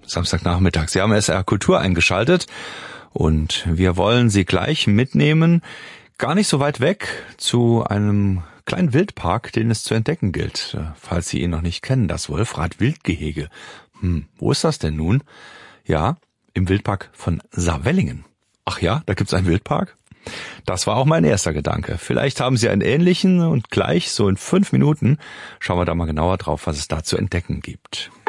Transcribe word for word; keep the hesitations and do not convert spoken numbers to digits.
Samstagnachmittag. Sie haben S R Kultur eingeschaltet und wir wollen Sie gleich mitnehmen, gar nicht so weit weg, zu einem kleinen Wildpark, den es zu entdecken gilt. Falls Sie ihn noch nicht kennen, das Wolfrath-Wildgehege. Hm, wo ist das denn nun? Ja, im Wildpark von Saarwellingen. Ach ja, da gibt's einen Wildpark? Das war auch mein erster Gedanke. Vielleicht haben Sie einen ähnlichen und gleich so in fünf Minuten schauen wir da mal genauer drauf, was es da zu entdecken gibt.